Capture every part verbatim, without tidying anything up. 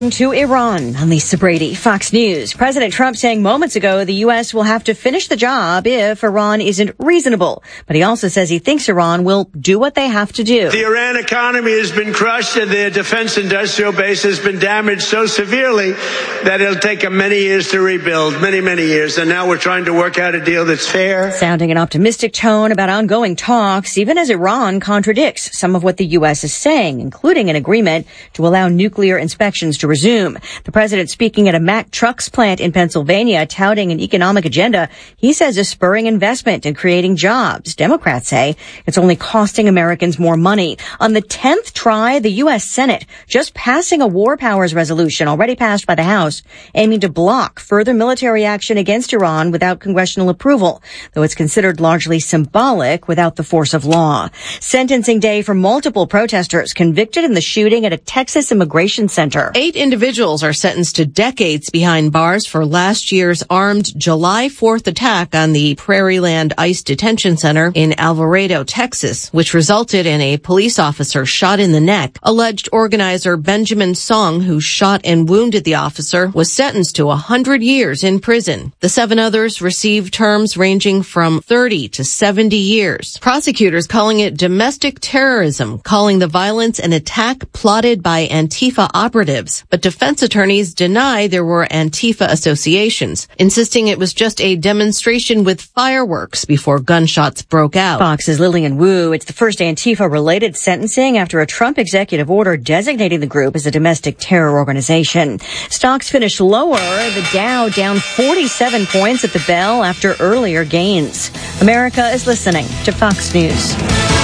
To Iran. I'm Lisa Brady, Fox News. President Trump saying moments ago the U S will have to finish the job if Iran isn't reasonable. But he also says he thinks Iran will do what they have to do. The Iran economy has been crushed and their defense industrial base has been damaged so severely that it'll take them many years to rebuild, many, many years. And now we're trying to work out a deal that's fair. Sounding an optimistic tone about ongoing talks, even as Iran contradicts some of what the U S is saying, including an agreement to allow nuclear inspections to resume. The president speaking at a Mack Trucks plant in Pennsylvania, touting an economic agenda he says is spurring investment and creating jobs. Democrats say it's only costing Americans more money. On the tenth try, the U S Senate just passing a war powers resolution already passed by the House, aiming to block further military action against Iran without congressional approval, though it's considered largely symbolic without the force of law. Sentencing day for multiple protesters convicted in the shooting at a Texas immigration center. Eight individuals are sentenced to decades behind bars for last year's armed July fourth attack on the Prairieland ICE detention center in Alvarado, Texas, which resulted in a police officer shot in the neck. Alleged organizer Benjamin Song, who shot and wounded the officer, was sentenced to one hundred years in prison. The seven others received terms ranging from thirty to seventy years. Prosecutors calling it domestic terrorism, calling the violence an attack plotted by Antifa operatives. But defense attorneys deny there were Antifa associations, insisting it was just a demonstration with fireworks before gunshots broke out. Fox's Lillian Wu. It's the first Antifa-related sentencing after a Trump executive order designating the group as a domestic terror organization. Stocks finished lower. The Dow down forty-seven points at the bell after earlier gains. America is listening to Fox News.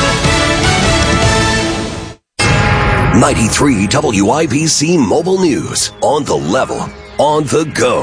ninety-three W I B C Mobile News. On the level, on the go.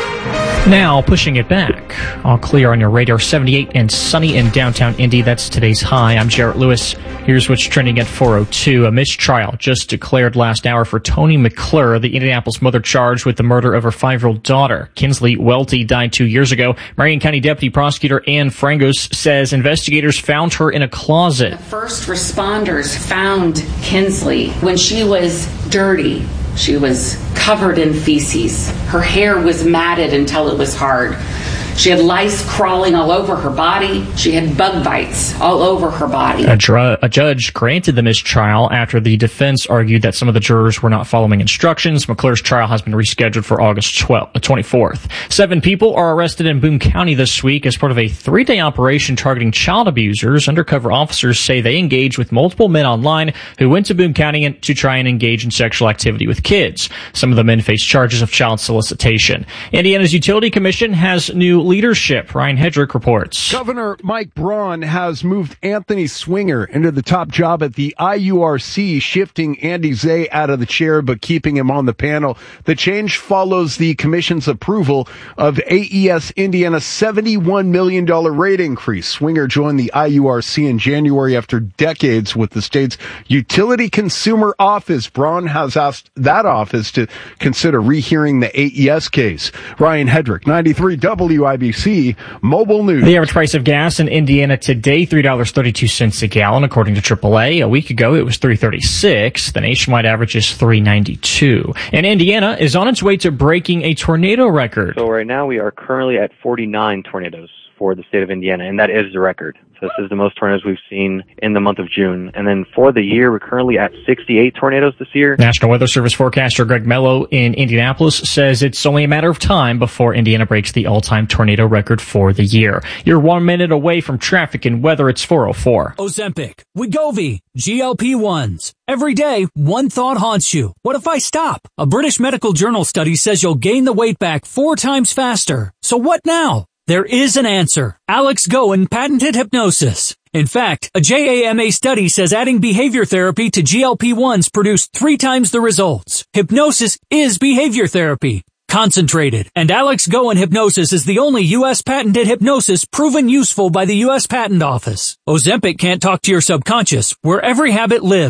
Now, pushing it back. All clear on your radar. seventy-eight and sunny in downtown Indy. That's today's high. I'm Jarrett Lewis. Here's what's trending at four oh two. A mistrial just declared last hour for Tony McClure, the Indianapolis mother charged with the murder of her five-year-old daughter. Kinsley Welty died two years ago. Marion County Deputy Prosecutor Ann Frangos says investigators found her in a closet. The first responders found Kinsley when she was dirty. She was covered in feces. Her hair was matted until it was hard. She had lice crawling all over her body. She had bug bites all over her body. A, dr- a judge granted the mistrial after the defense argued that some of the jurors were not following instructions. McClure's trial has been rescheduled for August twelfth, twenty-fourth. Seven people are arrested in Boone County this week as part of a three-day operation targeting child abusers. Undercover officers say they engaged with multiple men online who went to Boone County to try and engage in sexual activity with kids. Some of the men face charges of child solicitation. Indiana's Utility Commission has new leadership. Ryan Hedrick reports. Governor Mike Braun has moved Anthony Swinger into the top job at the I U R C, shifting Andy Zay out of the chair but keeping him on the panel. The change follows the commission's approval of A E S Indiana's seventy-one million dollars rate increase. Swinger joined the I U R C in January after decades with the state's Utility Consumer Office. Braun has asked that office to consider rehearing the A E S case. Ryan Hedrick, ninety-three W I B C Mobile News. The average price of gas in Indiana today, three dollars and thirty-two cents a gallon, according to triple A. A week ago, it was three dollars and thirty-six cents. The nationwide average is three dollars and ninety-two cents. And Indiana is on its way to breaking a tornado record. So right now we are currently at forty-nine tornadoes for the state of Indiana, and that is the record. So this is the most tornadoes we've seen in the month of June. And then for the year, we're currently at sixty-eight tornadoes this year. National Weather Service forecaster Greg Mello in Indianapolis says it's only a matter of time before Indiana breaks the all-time tornado record for the year. You're one minute away from traffic and weather. It's four oh four. Ozempic, Wegovy, G L P ones. Every day, one thought haunts you. What if I stop? A British medical journal study says you'll gain the weight back four times faster. So what now? There is an answer. Alex Goen patented hypnosis. In fact, a J A M A study says adding behavior therapy to G L P ones produced three times the results. Hypnosis is behavior therapy. Concentrated. And Alex Goen Hypnosis is the only U S patented hypnosis proven useful by the U S Patent Office. Ozempic can't talk to your subconscious, where every habit lives.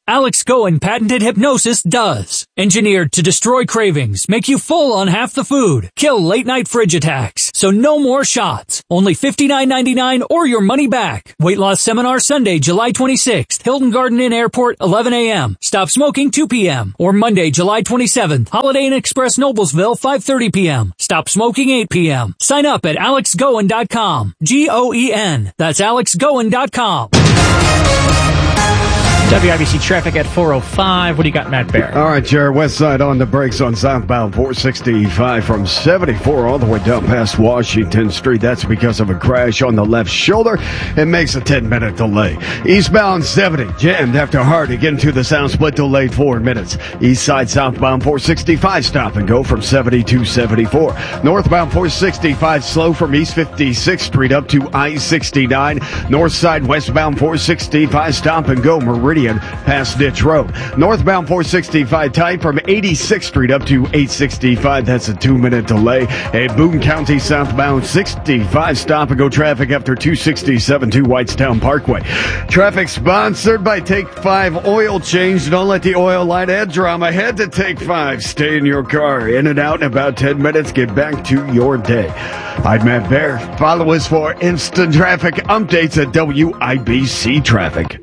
Alex Goen patented hypnosis does. Engineered to destroy cravings, make you full on half the food, kill late night fridge attacks. So no more shots. Only fifty-nine ninety-nine or your money back. Weight loss seminar Sunday, July twenty-sixth. Hilton Garden Inn Airport, eleven a.m. Stop smoking, two p.m. Or Monday, July twenty-seventh. Holiday Inn Express Noblesville, five thirty p.m. Stop smoking, eight p.m. Sign up at alex goen dot com. G O E N. That's alex goen dot com. W I B C traffic at four oh five. What do you got, Matt Bear? All right, Jared. West side on the brakes on southbound four sixty-five from seventy-four all the way down past Washington Street. That's because of a crash on the left shoulder. It makes a ten-minute delay. Eastbound seventy jammed after Hardy getting to the sound split, delayed four minutes. East side southbound four sixty-five stop and go from seventy to seventy-four. Northbound four sixty-five slow from East fifty-sixth Street up to I sixty-nine. North side westbound four sixty-five stop and go Meridian past Ditch Road. Northbound four sixty-five tight from eighty-sixth Street up to eight sixty-five. That's a two-minute delay. A Boone County southbound sixty-five stop and go traffic after two sixty-seven to Whitestown Parkway. Traffic sponsored by Take Five Oil Change. Don't let the oil light add drama. Head to Take Five. Stay in your car. In and out in about ten minutes. Get back to your day. I'm Matt Bear. Follow us for instant traffic updates at W I B C Traffic.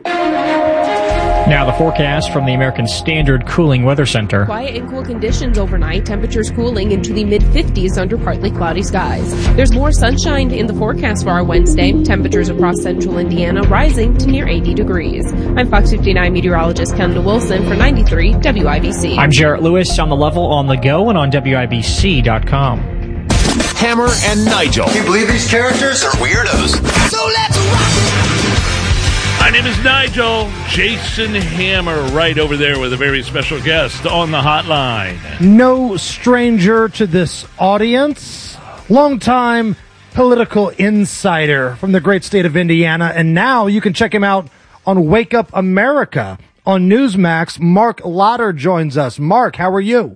Now the forecast from the American Standard Cooling Weather Center. Quiet and cool conditions overnight. Temperatures cooling into the mid-fifties under partly cloudy skies. There's more sunshine in the forecast for our Wednesday. Temperatures across central Indiana rising to near eighty degrees. I'm Fox fifty-nine meteorologist Kendall Wilson for ninety-three W I B C. I'm Jarrett Lewis on the level, on the go, and on W I B C dot com. Hammer and Nigel. Can you believe these characters are weirdos? So let's rock! My name is Nigel. Jason Hammer right over there with a very special guest on the hotline. No stranger to this audience. Longtime political insider from the great state of Indiana. And now you can check him out on Wake Up America on Newsmax. Mark Lotter joins us. Mark, how are you?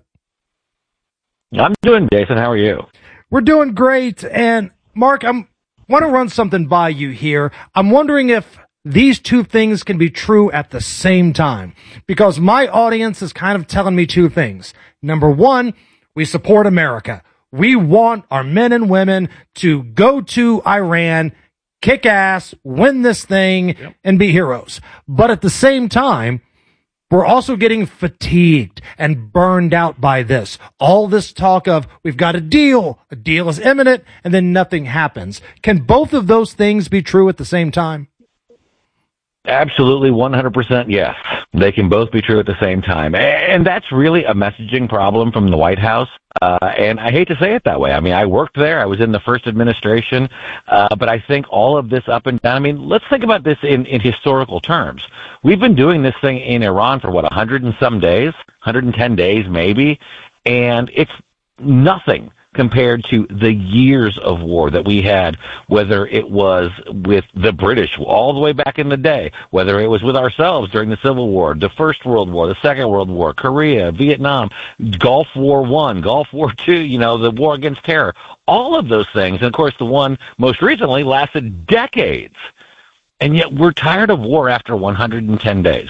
I'm doing, Jason. How are you? We're doing great. And Mark, I want to run something by you here. I'm wondering if these two things can be true at the same time, because my audience is kind of telling me two things. Number one, we support America. We want our men and women to go to Iran, kick ass, win this thing, yep. and be heroes. But at the same time, we're also getting fatigued and burned out by this. All this talk of we've got a deal, a deal is imminent, and then nothing happens. Can both of those things be true at the same time? Absolutely, one hundred percent yes. They can both be true at the same time. And that's really a messaging problem from the White House. Uh, and I hate to say it that way. I mean, I worked there. I was in the first administration. Uh, but I think all of this up and down, I mean, let's think about this in, in historical terms. We've been doing this thing in Iran for, what, a hundred and some days? one hundred ten days, maybe? And it's nothing compared to the years of war that we had, whether it was with the British all the way back in the day, whether it was with ourselves during the Civil War, the First World War, the Second World War, Korea, Vietnam, Gulf War One, Gulf War Two, you know, the war against terror, all of those things. And of course, the one most recently lasted decades. And yet we're tired of war after one hundred ten days.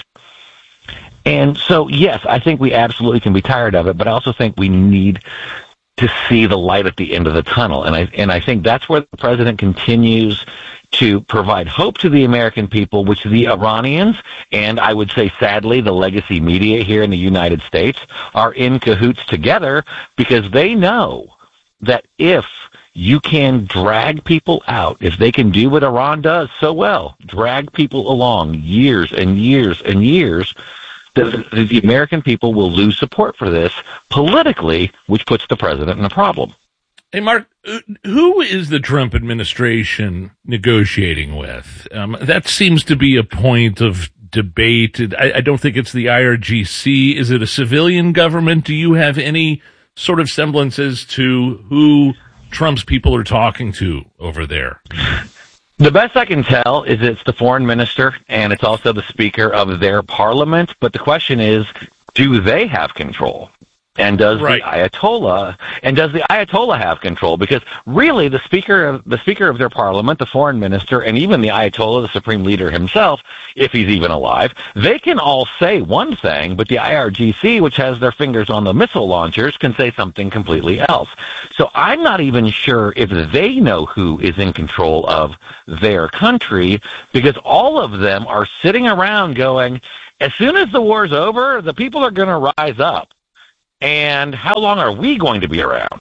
And so, yes, I think we absolutely can be tired of it, but I also think we need to see the light at the end of the tunnel. And I, and I think that's where the president continues to provide hope to the American people, which the Iranians, and I would say sadly the legacy media here in the United States, are in cahoots together, because they know that if you can drag people out, if they can do what Iran does so well, drag people along years and years and years, that the American people will lose support for this politically, which puts the president in a problem. Hey, Mark, who is the Trump administration negotiating with? Um, that seems to be a point of debate. I, I don't think it's the I R G C. Is it a civilian government? Do you have any sort of semblances to who Trump's people are talking to over there? The best I can tell is it's the foreign minister, and it's also the speaker of their parliament. But the question is, do they have control? And does right. the Ayatollah and does the Ayatollah have control? Because really, the speaker of the speaker of their parliament, the foreign minister, and even the Ayatollah, the supreme leader himself, if he's even alive, they can all say one thing, but the I R G C, which has their fingers on the missile launchers, can say something completely else. So I'm not even sure if they know who is in control of their country, because all of them are sitting around going, as soon as the war's over, the people are going to rise up. And how long are we going to be around?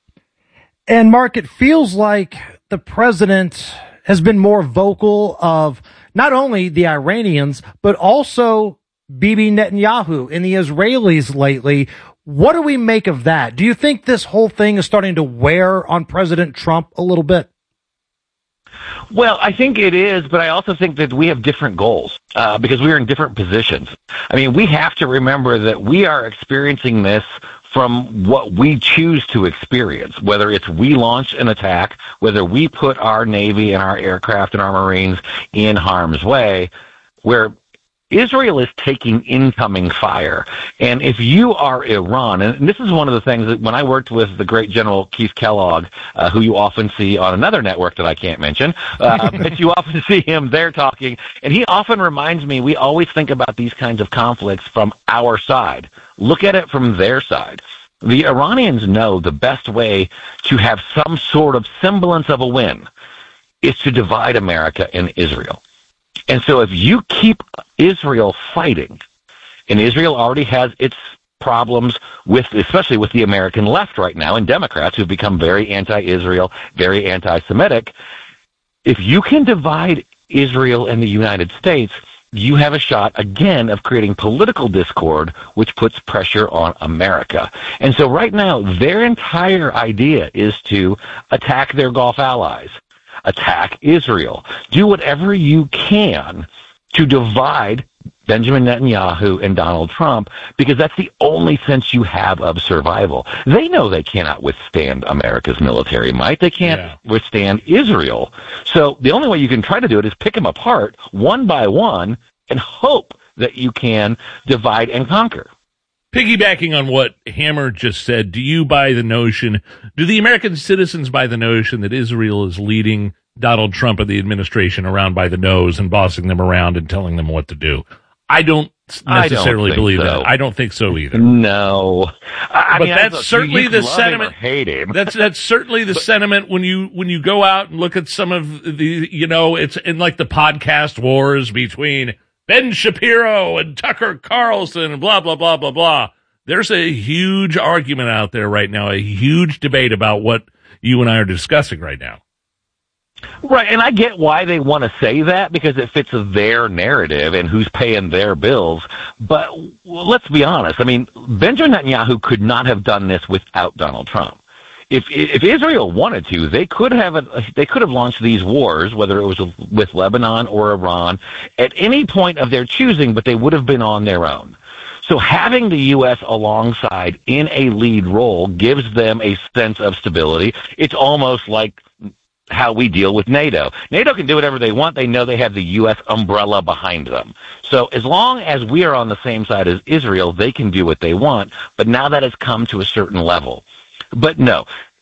And Mark, it feels like the president has been more vocal of not only the Iranians, but also Bibi Netanyahu and the Israelis lately. What do we make of that? Do you think this whole thing is starting to wear on President Trump a little bit? Well, I think it is, but I also think that we have different goals uh, because we are in different positions. I mean, we have to remember that we are experiencing this from what we choose to experience, whether it's we launch an attack, whether we put our Navy and our aircraft and our Marines in harm's way, where Israel is taking incoming fire. And if you are Iran, and this is one of the things that when I worked with the great General Keith Kellogg, uh, who you often see on another network that I can't mention, uh, but you often see him there talking, and he often reminds me, we always think about these kinds of conflicts from our side. Look at it from their side. The Iranians know the best way to have some sort of semblance of a win is to divide America and Israel. And so if you keep Israel fighting, and Israel already has its problems with, especially with the American left right now, and Democrats who've become very anti-Israel, very anti-Semitic, if you can divide Israel and the United States, you have a shot, again, of creating political discord, which puts pressure on America. And so right now, their entire idea is to attack their Gulf allies, attack Israel, do whatever you can to divide Benjamin Netanyahu and Donald Trump, because that's the only sense you have of survival. They know they cannot withstand America's military might. They can't yeah. withstand Israel. So the only way you can try to do it is pick them apart one by one and hope that you can divide and conquer. Piggybacking on what Hammer just said, do you buy the notion, do the American citizens buy the notion that Israel is leading Donald Trump and the administration around by the nose and bossing them around and telling them what to do? I don't necessarily I don't believe so. that. I don't think so either. No. I but mean, that's I, certainly you the love sentiment. Him or hate him. That's that's certainly the but, sentiment when you when you go out and look at some of the, you know, it's in like the podcast wars between Ben Shapiro and Tucker Carlson and blah, blah, blah, blah, blah. There's a huge argument out there right now, a huge debate about what you and I are discussing right now. Right, and I get why they want to say that, because it fits their narrative and who's paying their bills. But well, let's be honest. I mean, Benjamin Netanyahu could not have done this without Donald Trump. If if Israel wanted to, they could have a, they could have launched these wars, whether it was with Lebanon or Iran, at any point of their choosing, but they would have been on their own. So having the U S alongside in a lead role gives them a sense of stability. It's almost like how we deal with NATO. NATO can do whatever they want. They know they have the U S umbrella behind them. So as long as we are on the same side as Israel, they can do what they want. But now that has come to a certain level. But no,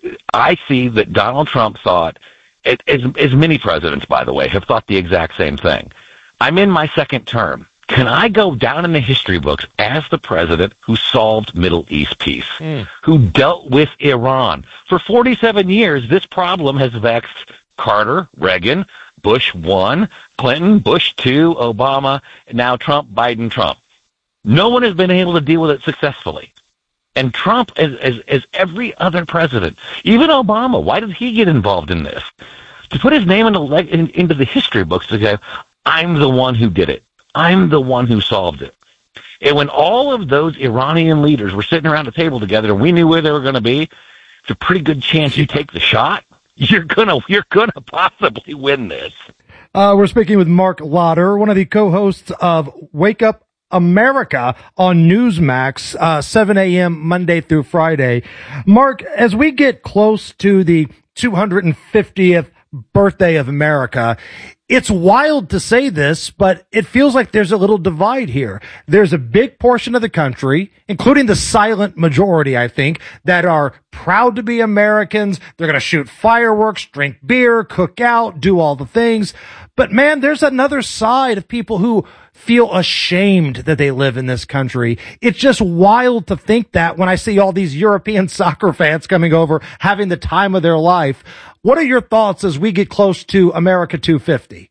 I see that Donald Trump thought, as, as many presidents, by the way, have thought the exact same thing. I'm in my second term. Can I go down in the history books as the president who solved Middle East peace, mm. who dealt with Iran? For forty-seven years, this problem has vexed Carter, Reagan, Bush one, Clinton, Bush two, Obama, now Trump, Biden, Trump. No one has been able to deal with it successfully. And Trump, as, as, as every other president, even Obama, why did he get involved in this? To put his name into, in, into the history books to go, I'm the one who did it. I'm the one who solved it. And when all of those Iranian leaders were sitting around the table together and we knew where they were going to be, it's a pretty good chance you take the shot. You're gonna, you're gonna possibly win this. Uh, we're speaking with Mark Lotter, one of the co-hosts of Wake Up America on Newsmax, uh, seven a.m. Monday through Friday. Mark, as we get close to the two hundred fiftieth birthday of America. It's wild to say this, but it feels like there's a little divide here. There's a big portion of the country, including the silent majority, I think, that are proud to be Americans. They're going to shoot fireworks, drink beer, cook out, do all the things. But man, there's another side of people who feel ashamed that they live in this country. It's just wild to think that when I see all these European soccer fans coming over, having the time of their life. What are your thoughts as we get close to America two fifty?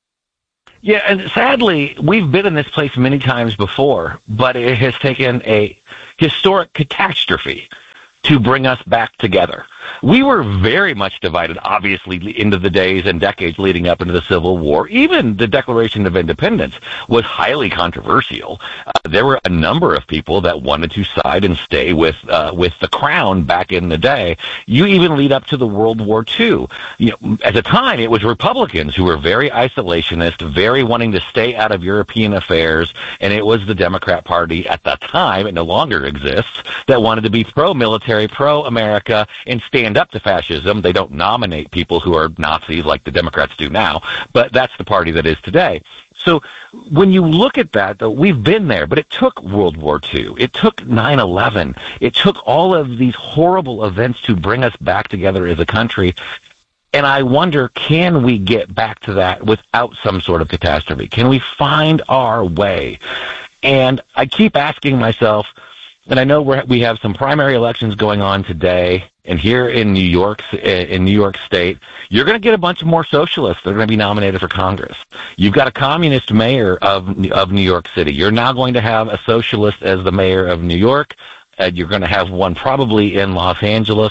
Yeah, and sadly, we've been in this place many times before, but it has taken a historic catastrophe to bring us back together. We were very much divided, obviously, into the days and decades leading up into the Civil War. Even the Declaration of Independence was highly controversial. Uh, there were a number of people that wanted to side and stay with uh, with the crown back in the day. You even lead up to the World War Two. You know, at the time, it was Republicans who were very isolationist, very wanting to stay out of European affairs, and it was the Democrat Party at the time, it no longer exists, that wanted to be pro-military, pro-America, and stand up to fascism. They don't nominate people who are Nazis like the Democrats do now, but that's the party that is today. So when you look at that, though, we've been there, but it took World War Two. It took nine eleven. It took all of these horrible events to bring us back together as a country. And I wonder, can we get back to that without some sort of catastrophe? Can we find our way? And I keep asking myself, and I know we're, we have some primary elections going on today, and here in New York, in New York State, you're going to get a bunch of more socialists that are going to be nominated for Congress. You've got a communist mayor of of New York City. You're now going to have a socialist as the mayor of New York. And you're going to have one probably in Los Angeles,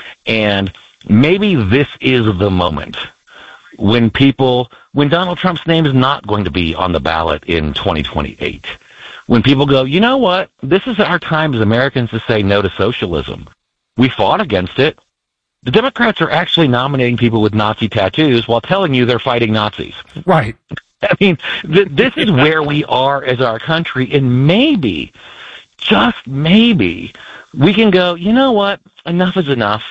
and maybe this is the moment when people, when Donald Trump's name is not going to be on the ballot in twenty twenty-eight. When people go, you know what, this is our time as Americans to say no to socialism. We fought against it. The Democrats are actually nominating people with Nazi tattoos while telling you they're fighting Nazis. Right. I mean, th- this is where we are as our country, and maybe, just maybe, we can go, you know what, enough is enough,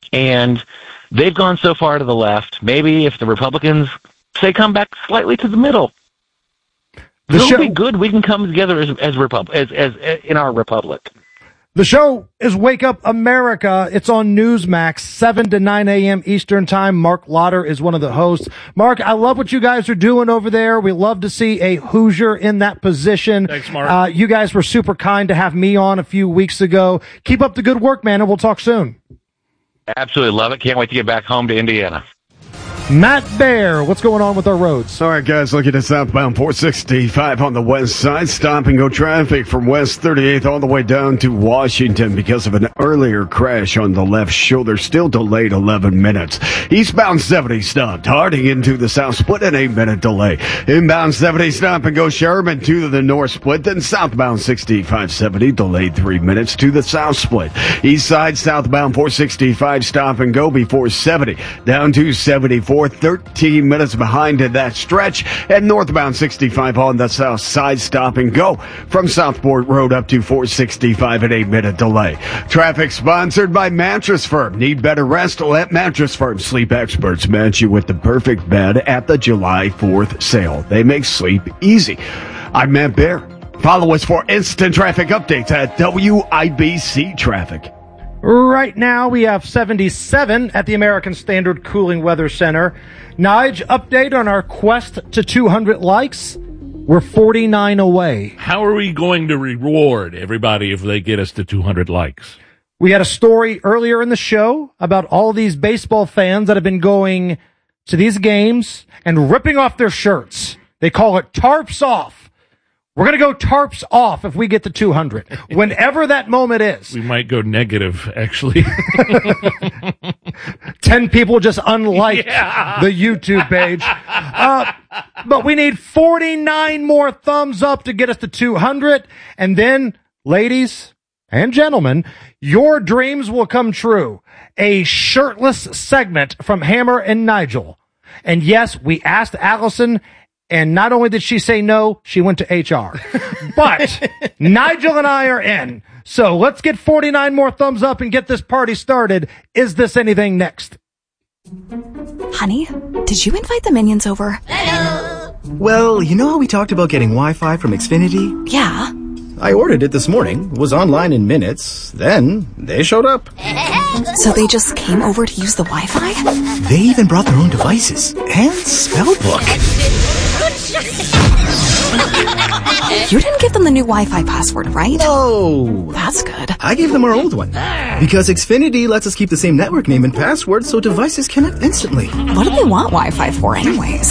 and they've gone so far to the left. Maybe if the Republicans, say, come back slightly to the middle, The It'll show, be good. We can come together as as, Repub- as as as in our republic. The show is Wake Up America. It's on Newsmax, seven to nine a.m. Eastern Time. Mark Lauder is one of the hosts. Mark, I love what you guys are doing over there. We love to see a Hoosier in that position. Thanks, Mark. Uh, you guys were super kind to have me on a few weeks ago. Keep up the good work, man, and we'll talk soon. Absolutely love it. Can't wait to get back home to Indiana. Matt Bear, what's going on with our roads? All right, guys, looking at southbound four sixty-five on the west side. Stop and go traffic from West thirty-eighth all the way down to Washington because of an earlier crash on the left shoulder. Still delayed eleven minutes. Eastbound seventy stopped. Harding into the south split, an eight minute delay. Inbound seventy stop and go Sherman to the north split. Then southbound sixty-five seventy delayed three minutes to the south split. East side southbound four sixty-five stop and go before seventy. Down to seventy-four. thirteen minutes behind in that stretch, and northbound sixty-five on the south side stop and go from Southport Road up to four sixty-five, an eight minute delay. Traffic sponsored by Mattress Firm. Need better rest? Let Mattress Firm sleep experts match you with the perfect bed at the July fourth sale. They make sleep easy. I'm Matt Bear. Follow us for instant traffic updates at W I B C Traffic. Right now, we have seventy-seven at the American Standard Cooling Weather Center. Nige, update on our quest to two hundred likes. We're forty-nine away. How are we going to reward everybody if they get us to two hundred likes? We had a story earlier in the show about all these baseball fans that have been going to these games and ripping off their shirts. They call it tarps off. We're going to go tarps off if we get to two hundred, whenever that moment is. We might go negative, actually. Ten people just unliked yeah. the YouTube page. Uh, but we need forty-nine more thumbs up to get us to two hundred. And then, ladies and gentlemen, your dreams will come true. A shirtless segment from Hammer and Nigel. And yes, we asked Allison, and not only did she say no, she went to H R. But Nigel and I are in. So let's get forty-nine more thumbs up and get this party started. Is This Anything next? Honey, did you invite the minions over? Well, you know how we talked about getting Wi-Fi from Xfinity? Yeah. I ordered it this morning, was online in minutes, then they showed up. So they just came over to use the Wi-Fi? They even brought their own devices and spellbook. You didn't give them the new Wi-Fi password, right? No. That's good. I gave them our old one. Because Xfinity lets us keep the same network name and password so devices connect instantly. What do they want Wi-Fi for anyways?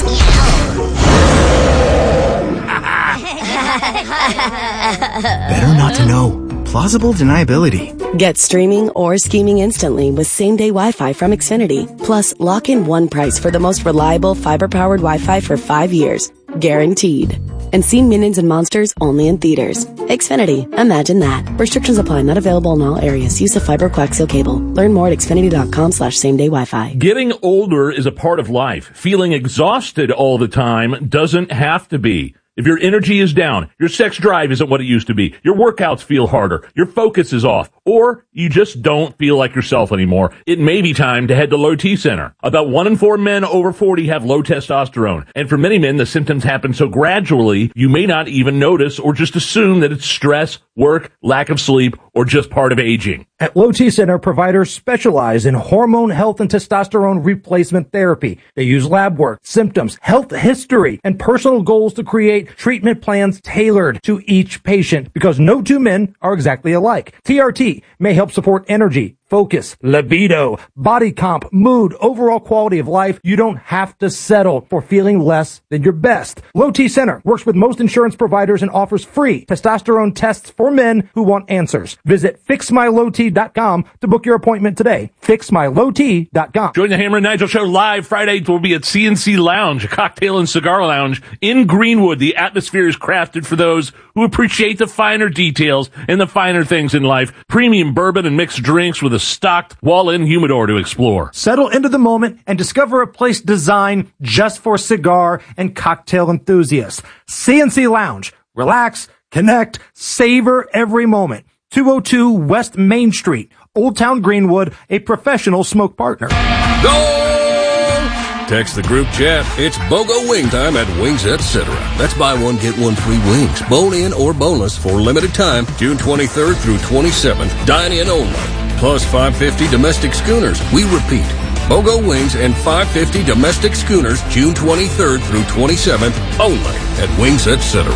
Better not to know. Plausible deniability. Get streaming or scheming instantly with same-day Wi-Fi from Xfinity. Plus, lock in one price for the most reliable fiber-powered Wi-Fi for five years. Guaranteed. And see Minions and Monsters only in theaters. Xfinity. Imagine that. Restrictions apply. Not available in all areas. Use of fiber coaxial cable. Learn more at xfinity.com slash same-day Wi-Fi. Getting older is a part of life. Feeling exhausted all the time doesn't have to be. If your energy is down, your sex drive isn't what it used to be, your workouts feel harder, your focus is off, or you just don't feel like yourself anymore, it may be time to head to Low T Center. About one in four men over forty have low testosterone, and for many men, the symptoms happen so gradually, you may not even notice or just assume that it's stress, work, lack of sleep, or just part of aging. At Low T Center, providers specialize in hormone health and testosterone replacement therapy. They use lab work, symptoms, health history, and personal goals to create treatment plans tailored to each patient because no two men are exactly alike. T R T may help support energy, focus, libido, body comp, mood, overall quality of life. You don't have to settle for feeling less than your best. Low T Center works with most insurance providers and offers free testosterone tests for men who want answers. Visit fix my low t dot com to book your appointment today. fix my low t dot com. Join the Hammer and Nigel Show live Friday. We'll be at C N C Lounge, a cocktail and cigar lounge in Greenwood. The atmosphere is crafted for those who appreciate the finer details and the finer things in life. Premium bourbon and mixed drinks with a stocked wall-in humidor to explore. Settle into the moment and discover a place designed just for cigar and cocktail enthusiasts. C N C Lounge. Relax, connect, savor every moment. two oh two West Main Street, Old Town Greenwood, a professional smoke partner. Go! Text the group chat. It's BOGO wing time at Wings Etc. That's buy one, get one free wings. Bone in or boneless for limited time, June twenty-third through twenty-seventh. Dine in only. Plus five hundred fifty domestic schooners. We repeat. BOGO wings and five hundred fifty domestic schooners, June twenty-third through twenty-seventh, only at Wings Etc.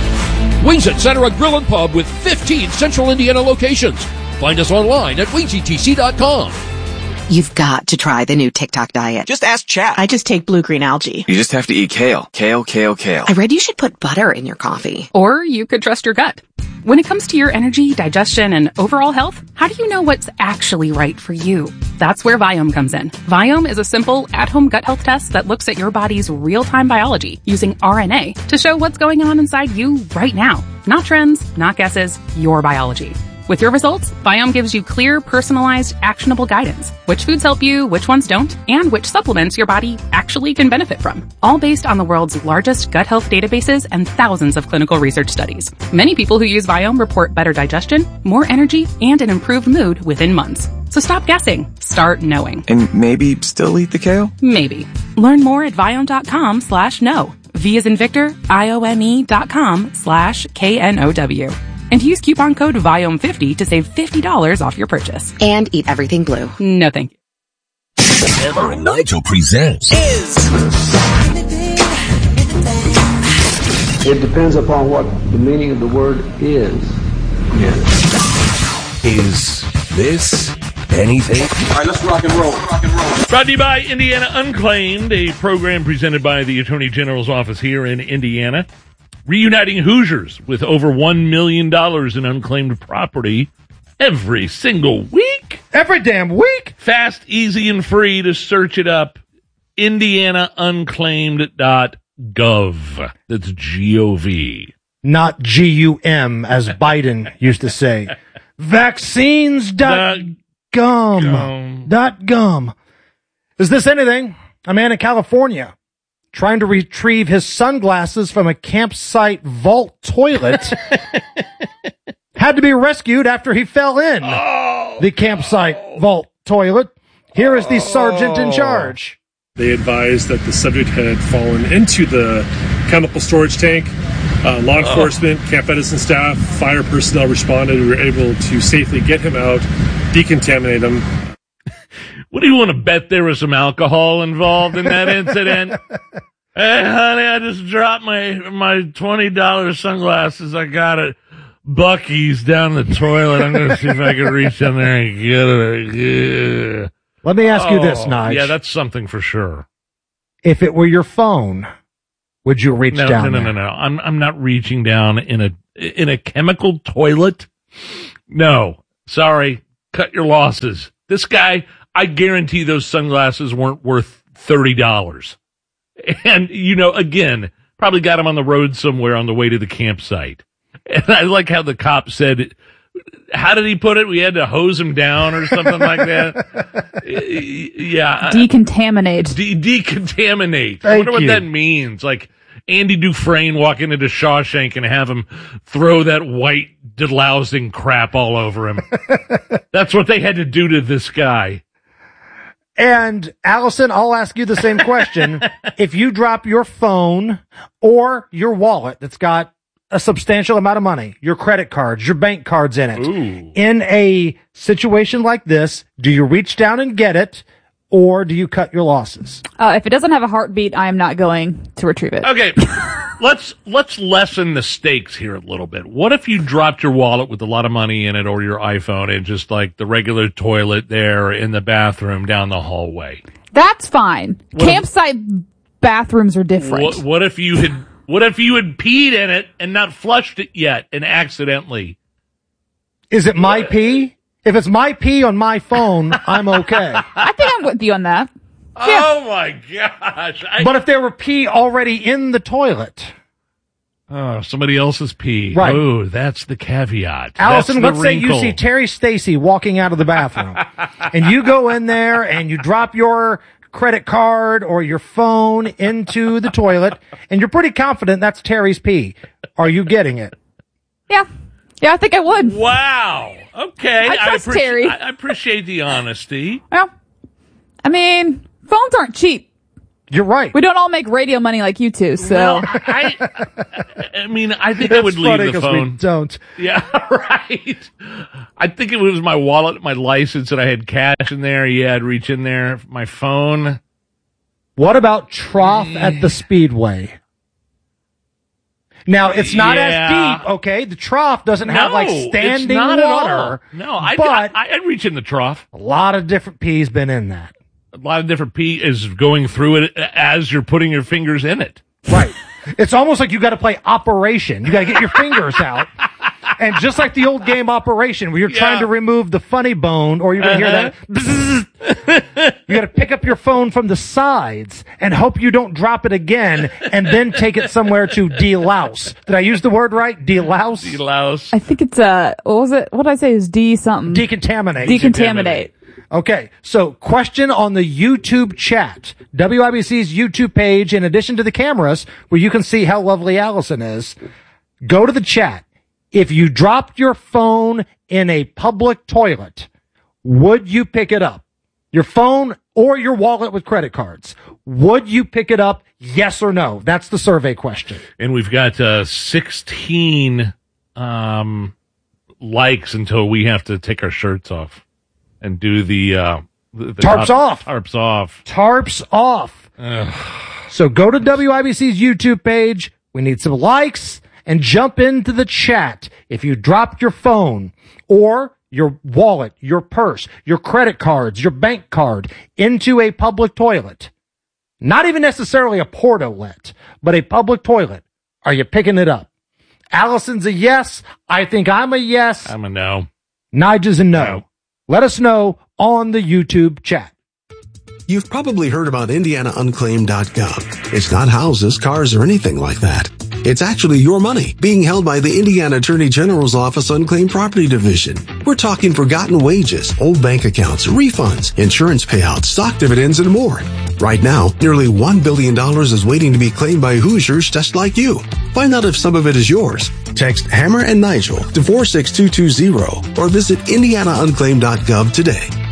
Wings Etc. Grill and Pub with fifteen Central Indiana locations. Find us online at wings e t c dot com. You've got to try the new TikTok diet. Just ask chat. I just take blue-green algae. You just have to eat kale. Kale, kale, kale. I read you should put butter in your coffee. Or you could trust your gut. When it comes to your energy, digestion, and overall health, how do you know what's actually right for you? That's where Viome comes in. Viome is a simple, at-home gut health test that looks at your body's real-time biology using R N A to show what's going on inside you right now. Not trends, not guesses, your biology. With your results, Viome gives you clear, personalized, actionable guidance. Which foods help you, which ones don't, and which supplements your body actually can benefit from. All based on the world's largest gut health databases and thousands of clinical research studies. Many people who use Viome report better digestion, more energy, and an improved mood within months. So stop guessing. Start knowing. And maybe still eat the kale? Maybe. Learn more at Viome.com slash know. V as in Victor, I O M E dot com slash K N O W. And use coupon code Viome fifty to save fifty dollars off your purchase. And eat everything blue. No thank you. Hammer and Nigel presents Is. It depends upon what the meaning of the word is. Yeah. Is this anything? All right, let's rock and roll. Rock and roll. Brought to you by Indiana Unclaimed, a program presented by the Attorney General's office here in Indiana. Reuniting Hoosiers with over one million dollars in unclaimed property every single week. Every damn week. Fast, easy, and free to search it up. indiana unclaimed dot gov. That's G O V. Not G U M, as Biden used to say. Vaccines dot gum. Dot gum. Is this anything? A man in California trying to retrieve his sunglasses from a campsite vault toilet had to be rescued after he fell in oh, the campsite no. vault toilet. Here is the sergeant in charge. They advised that the subject had fallen into the chemical storage tank. Uh, law enforcement, oh. Camp Edison staff, fire personnel responded. We were able to safely get him out, decontaminate him. What do you want to bet there was some alcohol involved in that incident? Hey, honey, I just dropped my my twenty dollars sunglasses. I got it. Bucky's down the toilet. I'm going to see if I can reach in there and get it. Yeah. Let me ask oh, you this, Nige. Yeah, that's something for sure. If it were your phone, would you reach no, down? No, no, there? no, no. I'm I'm not reaching down in a in a chemical toilet. No, sorry. Cut your losses. This guy, I guarantee those sunglasses weren't worth thirty dollars. And you know, again, probably got him on the road somewhere on the way to the campsite. And I like how the cop said, how did he put it? We had to hose him down or something like that. Yeah. Decontaminate. De- decontaminate. Thank I wonder what you. that means. Like Andy Dufresne walking into Shawshank and have him throw that white delousing crap all over him. That's what they had to do to this guy. And Allison, I'll ask you the same question. If you drop your phone or your wallet that's got a substantial amount of money, your credit cards, your bank cards in it, Ooh. in a situation like this, do you reach down and get it, or do you cut your losses? Uh, if it doesn't have a heartbeat, I am not going to retrieve it. Okay, let's let's lessen the stakes here a little bit. What if you dropped your wallet with a lot of money in it, or your iPhone, in just like the regular toilet there in the bathroom down the hallway? That's fine. What Campsite if, bathrooms are different. What, what if you had what if you had peed in it and not flushed it yet, and accidentally? Is it my pee? If it's my pee on my phone, I'm okay. I think I'm with you on that. Oh my gosh! I, But if there were pee already in the toilet, oh, somebody else's pee. Right. Oh, that's the caveat. Allison, That's the let's say you wrinkle. see Terry Stacy walking out of the bathroom, and you go in there and you drop your credit card or your phone into the toilet, and you're pretty confident that's Terry's pee. Are you getting it? Yeah. Yeah, I think I would. Wow. Okay. I trust appreci- Terry. I appreciate the honesty. Well, I mean, phones aren't cheap. You're right. We don't all make radio money like you two, so. Well, I, I mean, I think I would It's funny leave the 'cause phone. we don't. Yeah, right. I think it was my wallet, my license, and I had cash in there. Yeah, I'd reach in there. My phone. What about trough at the Speedway? Now, it's not Yeah. as deep, okay? The trough doesn't have, No, like, it's standing not at water. all. No, I'd, but I, I'd reach in the trough. a lot of different pee's been in that. A lot of different pee is going through it as you're putting your fingers in it. Right. It's almost like you got to play Operation. You got to get your fingers out. And just like the old game Operation, where you're Yeah. trying to remove the funny bone, or you're going to hear that, bzzz, you got to pick up your phone from the sides and hope you don't drop it again, and then take it somewhere to delouse. Did I use the word right? Delouse? Delouse. I think it's, uh, what was it? What did I say? Is D something? Decontaminate. Decontaminate. Okay, so question on the YouTube chat, W I B C's YouTube page, in addition to the cameras, where you can see how lovely Allison is, go to the chat. If you dropped your phone in a public toilet, would you pick it up? Your phone or your wallet with credit cards. Would you pick it up? Yes or no? That's the survey question. And we've got uh, sixteen um, likes until we have to take our shirts off and do the, uh, the, the Tarps top- off. Tarps off. Tarps off. Ugh. So go to W I B C's YouTube page. We need some likes, and jump into the chat. If you dropped your phone or your wallet, your purse, your credit cards, your bank card into a public toilet, not even necessarily a portolet, but a public toilet, are you picking it up? Allison's a yes. I think I'm a yes. I'm a no. Nigel's a no. No. Let us know on the YouTube chat. You've probably heard about Indiana Unclaimed dot gov. It's not houses, cars, or anything like that. It's actually your money being held by the Indiana Attorney General's Office Unclaimed Property Division. We're talking forgotten wages, old bank accounts, refunds, insurance payouts, stock dividends, and more. Right now, nearly one billion dollars is waiting to be claimed by Hoosiers just like you. Find out if some of it is yours. Text Hammer and Nigel to four six two two zero or visit Indiana Unclaimed dot gov today.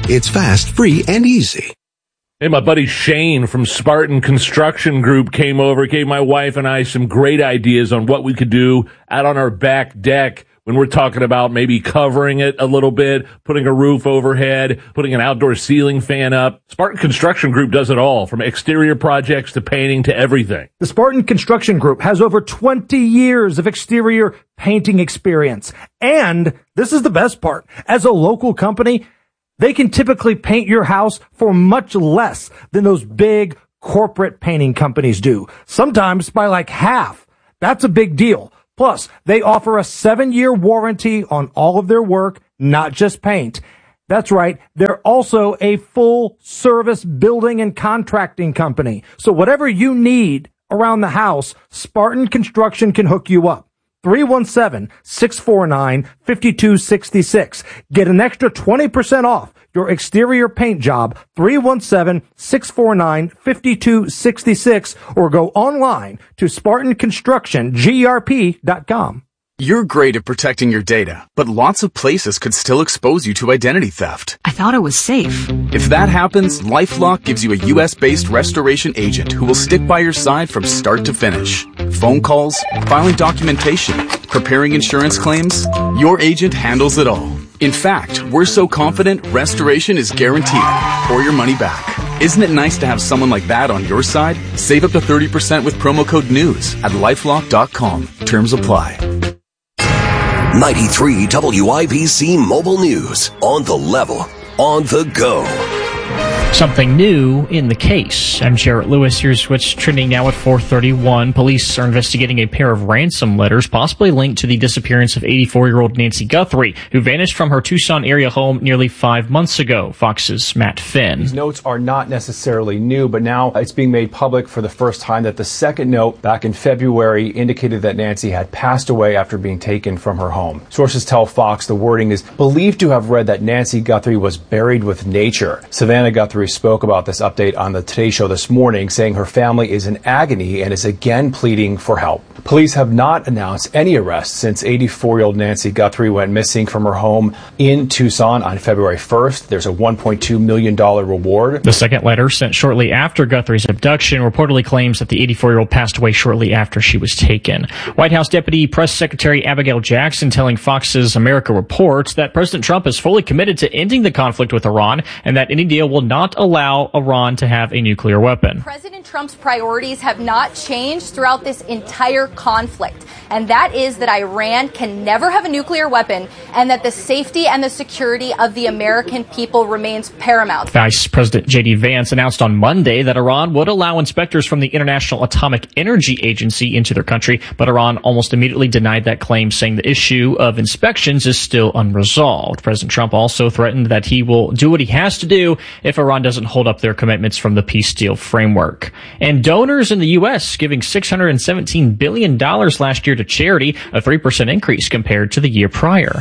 It's fast, free, and easy. Hey, my buddy Shane from Spartan Construction Group came over, gave my wife and I some great ideas on what we could do out on our back deck when we're talking about maybe covering it a little bit, putting a roof overhead, putting an outdoor ceiling fan up. Spartan Construction Group does it all, from exterior projects to painting to everything. The Spartan Construction Group has over twenty years of exterior painting experience. And this is the best part. As a local company, they can typically paint your house for much less than those big corporate painting companies do, sometimes by like half. That's a big deal. Plus, they offer a seven-year warranty on all of their work, not just paint. That's right. They're also a full-service building and contracting company. So whatever you need around the house, Spartan Construction can hook you up. three one seven, six four nine, five two six six. Get an extra twenty percent off your exterior paint job. three one seven, six four nine, five two six six, or go online to Spartan Construction G R P dot com. You're great at protecting your data, but lots of places could still expose you to identity theft. I thought it was safe. If that happens, LifeLock gives you a U S-based restoration agent who will stick by your side from start to finish. Phone calls, filing documentation, preparing insurance claims, your agent handles it all. In fact, we're so confident restoration is guaranteed or your money back. Isn't it nice to have someone like that on your side? Save up to thirty percent with promo code NEWS at lifelock dot com. Terms apply. ninety-three W I B C Mobile News. On the level, on the go. Something new in the case. I'm Jarrett Lewis. Here's what's trending now at four thirty-one. Police are investigating a pair of ransom letters possibly linked to the disappearance of eighty-four-year-old Nancy Guthrie, who vanished from her Tucson area home nearly five months ago. Fox's Matt Finn. These notes are not necessarily new, but now it's being made public for the first time that the second note back in February indicated that Nancy had passed away after being taken from her home. Sources tell Fox the wording is believed to have read that Nancy Guthrie was buried with nature. Savannah Guthrie spoke about this update on the Today Show this morning, saying her family is in agony and is again pleading for help. Police have not announced any arrests since eighty-four-year-old Nancy Guthrie went missing from her home in Tucson on February first. There's a one point two million dollars reward. The second letter, sent shortly after Guthrie's abduction, reportedly claims that the eighty-four-year-old passed away shortly after she was taken. White House Deputy Press Secretary Abigail Jackson telling Fox's America Reports that President Trump is fully committed to ending the conflict with Iran and that any deal will not allow Iran to have a nuclear weapon. President Trump's priorities have not changed throughout this entire conflict, and that is that Iran can never have a nuclear weapon and that the safety and the security of the American people remains paramount. Vice President J D Vance announced on Monday that Iran would allow inspectors from the International Atomic Energy Agency into their country, but Iran almost immediately denied that claim, saying the issue of inspections is still unresolved. President Trump also threatened that he will do what he has to do if Iran doesn't hold up their commitments from the peace deal framework. And donors in the U S giving six hundred seventeen billion dollars last year to charity, a three percent increase compared to the year prior.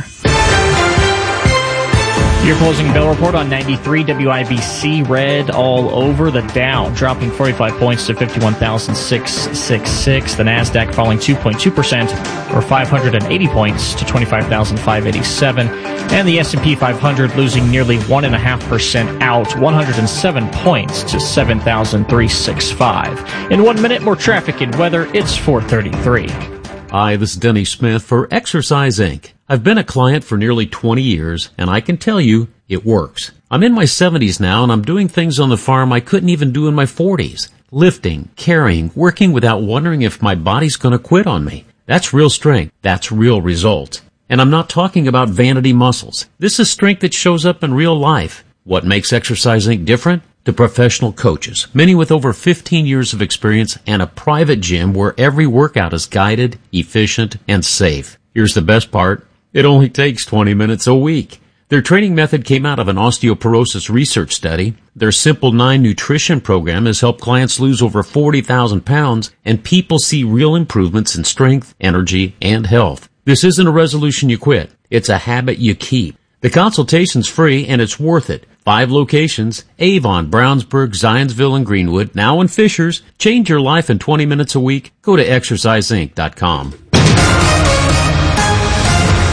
Your closing bell report on ninety-three W I B C. Red all over. The Dow dropping forty-five points to fifty-one thousand six hundred sixty-six. The NASDAQ falling two point two percent or five hundred eighty points to twenty-five thousand five hundred eighty-seven. And the S and P five hundred losing nearly one point five percent out, one hundred seven points to seven thousand three hundred sixty-five. In one minute, more traffic and weather. It's four thirty-three. Hi, this is Denny Smith for Exercise Incorporated. I've been a client for nearly twenty years, and I can tell you it works. I'm in my seventies now, and I'm doing things on the farm I couldn't even do in my forties. Lifting, carrying, working without wondering if my body's going to quit on me. That's real strength. That's real results. And I'm not talking about vanity muscles. This is strength that shows up in real life. What makes Exercise Incorporated different? The professional coaches, many with over fifteen years of experience and a private gym where every workout is guided, efficient, and safe. Here's the best part. It only takes twenty minutes a week. Their training method came out of an osteoporosis research study. Their Simple nine nutrition program has helped clients lose over forty thousand pounds, and people see real improvements in strength, energy, and health. This isn't a resolution you quit. It's a habit you keep. The consultation's free, and it's worth it. Five locations: Avon, Brownsburg, Zionsville, and Greenwood, now in Fishers. Change your life in twenty minutes a week. Go to exercise inc dot com.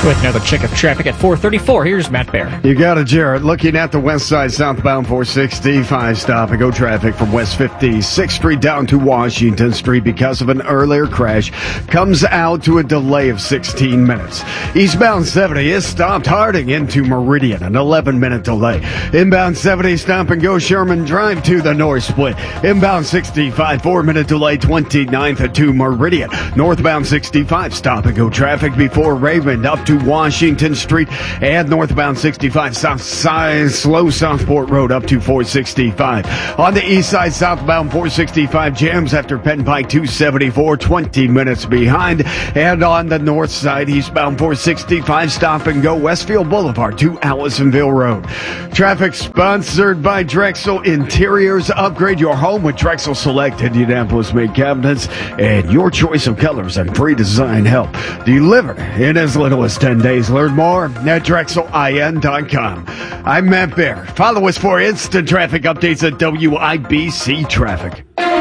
With another check of traffic at four thirty-four, here's Matt Bear. You got it, Jared. Looking at the west side, southbound four sixty-five stop and go traffic from West fifty-sixth Street down to Washington Street because of an earlier crash. Comes out to a delay of sixteen minutes. Eastbound seventy is stopped Harding into Meridian, an eleven minute delay. Inbound seventy stop and go Sherman Drive to the North Split. Inbound sixty-five, four minute delay, twenty-ninth to Meridian. Northbound sixty-five stop and go traffic before Raymond up to Washington Street, and northbound sixty-five south side slow Southport Road up to four sixty-five. On the east side, southbound four sixty-five jams after Penn Pike two seventy-four, twenty minutes behind. And on the north side, eastbound four sixty-five stop and go Westfield Boulevard to Allisonville Road. Traffic sponsored by Drexel Interiors. Upgrade your home with Drexel Select Indianapolis made cabinets and your choice of colors and free design help delivered in as little as ten days. Learn more at drexel I N dot com. I'm Matt Bear. Follow us for instant traffic updates at W I B C Traffic.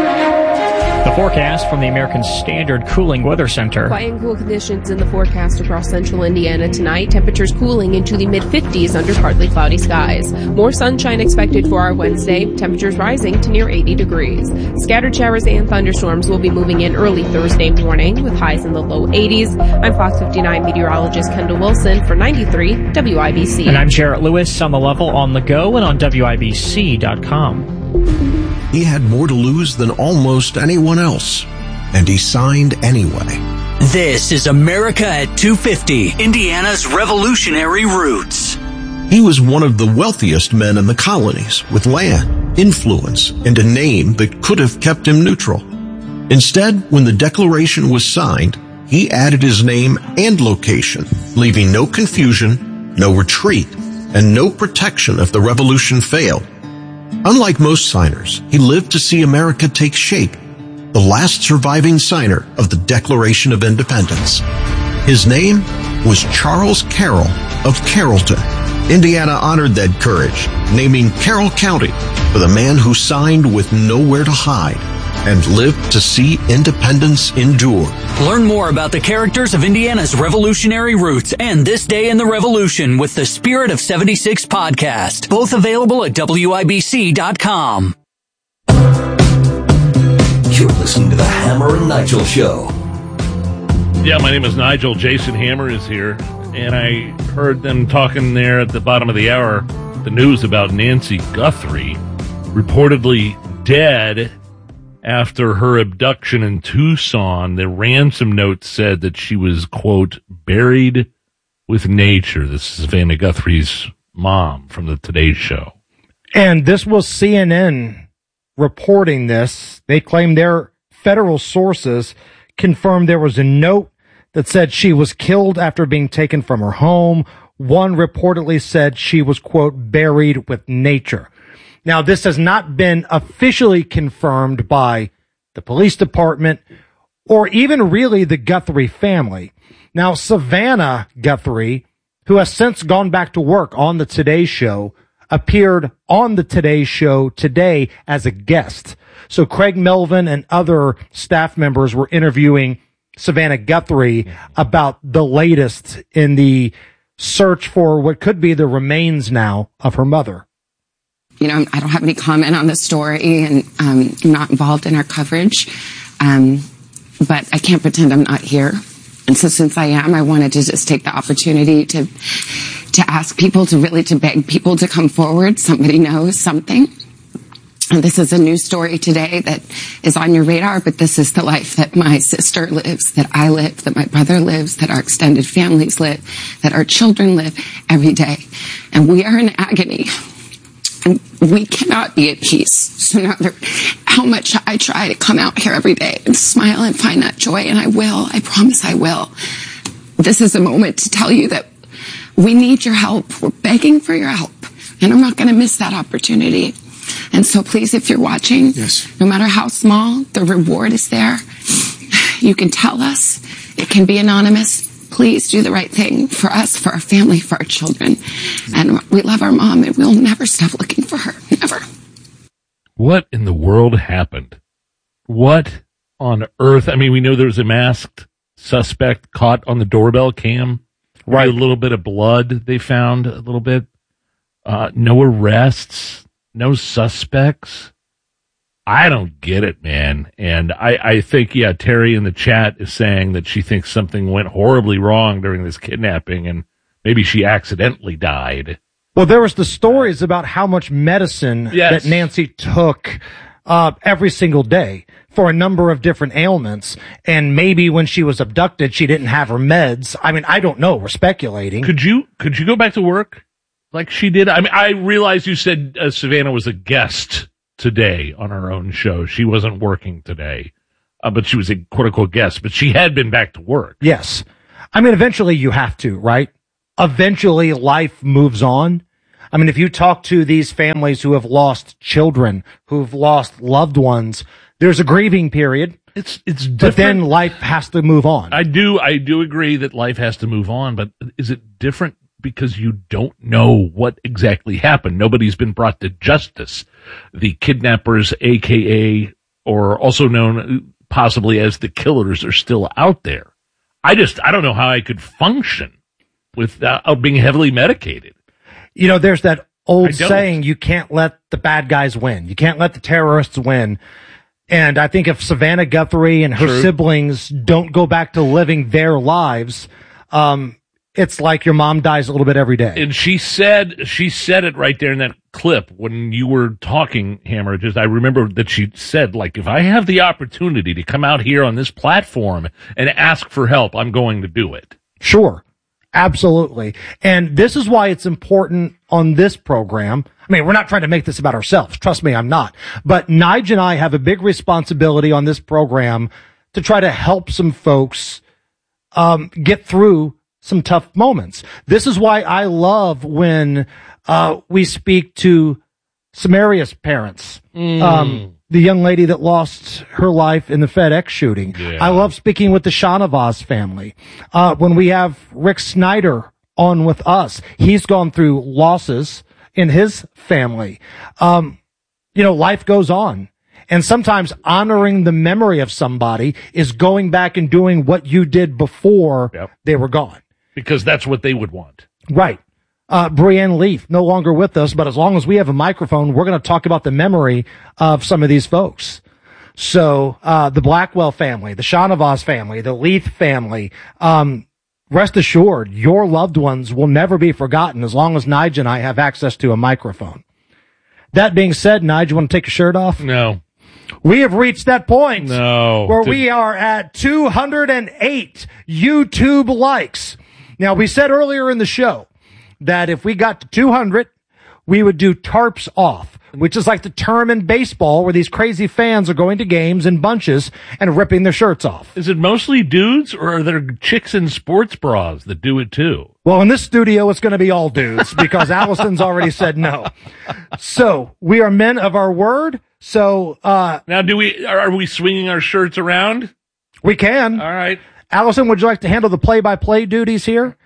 The forecast from the American Standard Cooling Weather Center. Quiet and cool conditions in the forecast across central Indiana tonight. Temperatures cooling into the mid-fifties under partly cloudy skies. More sunshine expected for our Wednesday. Temperatures rising to near eighty degrees. Scattered showers and thunderstorms will be moving in early Thursday morning with highs in the low eighties. I'm Fox fifty-nine meteorologist Kendall Wilson for ninety-three W I B C. And I'm Jarrett Lewis on the level on the go and on W I B C dot com. He had more to lose than almost anyone else, and he signed anyway. This is America at two fifty, Indiana's revolutionary roots. He was one of the wealthiest men in the colonies, with land, influence, and a name that could have kept him neutral. Instead, when the Declaration was signed, he added his name and location, leaving no confusion, no retreat, and no protection if the revolution failed. Unlike most signers, he lived to see America take shape, the last surviving signer of the Declaration of Independence. His name was Charles Carroll of Carrollton. Indiana honored that courage, naming Carroll County for the man who signed with nowhere to hide and lived to see independence endure. Learn more about the characters of Indiana's revolutionary roots and This Day in the Revolution with the Spirit of seventy-six podcast. Both available at W I B C dot com. You're listening to the Hammer and Nigel Show. Yeah, my name is Nigel. Jason Hammer is here. And I heard them talking there at the bottom of the hour, the news about Nancy Guthrie, reportedly dead after her abduction in Tucson. The ransom note said that she was, quote, buried with nature. This is Savannah Guthrie's mom from the Today Show. And this was C N N reporting this. They claim their federal sources confirmed there was a note that said she was killed after being taken from her home. One reportedly said she was, quote, buried with nature. Now, this has not been officially confirmed by the police department or even really the Guthrie family. Now, Savannah Guthrie, who has since gone back to work on the Today Show, appeared on the Today Show today as a guest. So Craig Melvin and other staff members were interviewing Savannah Guthrie about the latest in the search for what could be the remains now of her mother. You know, I don't have any comment on the story, and um, I'm not involved in our coverage, um, but I can't pretend I'm not here. And so since I am, I wanted to just take the opportunity to to ask people, to really to beg people to come forward. Somebody knows something. And this is a new story today that is on your radar, but this is the life that my sister lives, that I live, that my brother lives, that our extended families live, that our children live every day. And we are in agony. And we cannot be at peace. So no matter how much I try to come out here every day and smile and find that joy, and I will, I promise I will. This is a moment to tell you that we need your help. We're begging for your help. And I'm not going to miss that opportunity. And so please, if you're watching, yes, no matter how small, the reward is there. You can tell us. It can be anonymous. Please do the right thing for us, for our family, for our children. And we love our mom, and we'll never stop looking for her. Never. What in the world happened? What on earth? I mean, we know there was a masked suspect caught on the doorbell cam. Right. A little bit of blood they found, a little bit. Uh, no arrests, no suspects. I don't get it, man. And I, I think, yeah, Terry in the chat is saying that she thinks something went horribly wrong during this kidnapping and maybe she accidentally died. Well, there was the stories about how much medicine Yes. that Nancy took uh, every single day for a number of different ailments. And maybe when she was abducted, she didn't have her meds. I mean, I don't know. We're speculating. Could you, could you go back to work like she did? I mean, I realized you said uh, Savannah was a guest today on her own show. She wasn't working today, uh, but she was a quote unquote guest, but she had been back to work. Yes. I mean, eventually you have to, right? Eventually life moves on. I mean, if you talk to these families who have lost children, who've lost loved ones, there's a grieving period. It's, it's different. But then life has to move on. I do, I do agree that life has to move on, but is it different because you don't know what exactly happened? Nobody's been brought to justice. The kidnappers, A K A, or also known possibly as the killers, are still out there. I just, I don't know how I could function without being heavily medicated. You know, there's that old I don't. saying, you can't let the bad guys win. You can't let the terrorists win. And I think if Savannah Guthrie and her True. siblings don't go back to living their lives, um, it's like your mom dies a little bit every day. And she said, she said it right there in that clip when you were talking, Hammer. Just, I remember that she said, like, if I have the opportunity to come out here on this platform and ask for help, I'm going to do it. Sure. Absolutely. And this is why it's important on this program. I mean, we're not trying to make this about ourselves. Trust me, I'm not. But Nige and I have a big responsibility on this program to try to help some folks um, get through some tough moments. This is why I love when uh, we speak to Samaria's parents. Mm. Um, the young lady that lost her life in the FedEx shooting. Yeah. I love speaking with the Shanavaz family. Uh, when we have Rick Snyder on with us, he's gone through losses in his family. Um, you know, life goes on. And sometimes honoring the memory of somebody is going back and doing what you did before Yep. they were gone. Because that's what they would want. Right. Uh, Brienne Leaf, no longer with us, but as long as we have a microphone, we're going to talk about the memory of some of these folks. So, uh, the Blackwell family, the Shanavaz family, the Leith family, um, rest assured, your loved ones will never be forgotten as long as Nige and I have access to a microphone. That being said, Nige, you want to take your shirt off? No. We have reached that point. No. Where Did- we are at two hundred eight YouTube likes. Now, we said earlier in the show that if we got to two hundred, we would do tarps off, which is like the term in baseball where these crazy fans are going to games in bunches and ripping their shirts off. Is it mostly dudes, or are there chicks in sports bras that do it too? Well, in this studio, it's going to be all dudes because Allison's already said no. So we are men of our word. So, uh, Now, do we, are are we swinging our shirts around? we can. All right. Allison, would you like to handle the play-by-play duties here?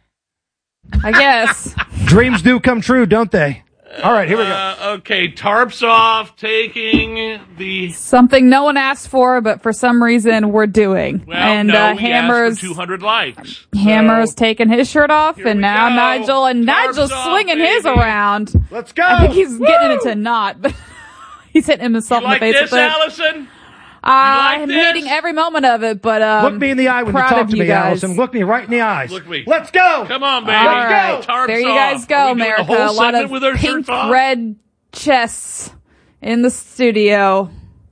I guess. Dreams do come true, don't they? All right, here we go. Uh, okay, tarps off, taking the... Something no one asked for, but for some reason we're doing. Well, and no, uh, we Hammer's asked for two hundred likes. Hammer's So, taking his shirt off, and now go. Nigel and Tarps Nigel's off, swinging his baby. around. Let's go. I think he's getting into a knot, but he's hitting himself you in like the face this, with it. Allison? I'm like this? hating every moment of it, but um, Look me in the eye when you proud talk of to you me, guys. Allison. Look me right in the eyes. Look me. Let's go. Come on, baby. All right, Tarps there you off. guys go, Are we doing America. the whole A lot segment of with our pink, shirts off? red chests in the studio.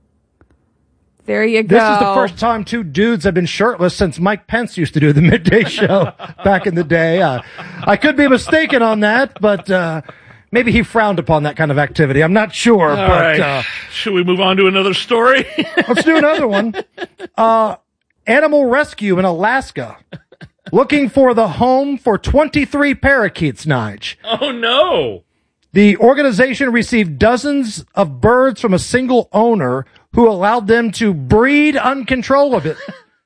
There you go. This is the first time two dudes have been shirtless since Mike Pence used to do the midday show back in the day. Uh, I could be mistaken on that, but uh, maybe he frowned upon that kind of activity. I'm not sure. All but right. uh, Should we move on to another story? let's do another one. Uh, animal rescue in Alaska. Looking for the home for twenty-three parakeets, Nige. Oh, no. The organization received dozens of birds from a single owner who allowed them to breed uncontrollably.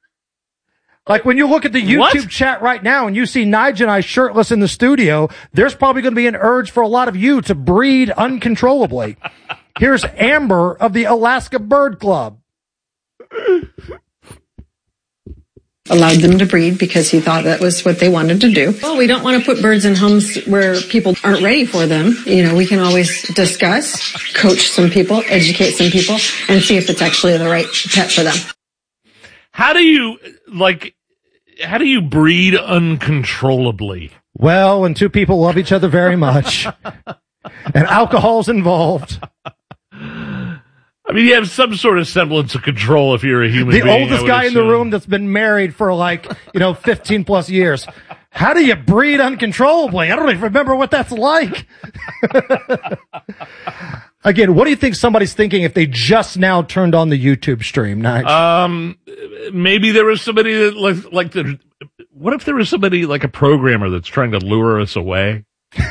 Like when you look at the YouTube What? chat right now and you see Nige and I shirtless in the studio, there's probably going to be an urge for a lot of you to breed uncontrollably. Here's Amber of the Alaska Bird Club. allowed them to breed because he thought that was what they wanted to do. Well, we don't want to put birds in homes where people aren't ready for them. You know, we can always discuss, coach some people, educate some people, and see if it's actually the right pet for them. How do you, like, how do you breed uncontrollably? Well, when two people love each other very much and alcohol's involved. I mean, you have some sort of semblance of control if you're a human the being. The oldest guy assume. in the room that's been married for like, you know, fifteen plus years. How do you breed uncontrollably? I don't even remember what that's like. Again, what do you think somebody's thinking if they just now turned on the YouTube stream, Nigel? Um, maybe there was somebody that like, like the, what if there was somebody like a programmer that's trying to lure us away?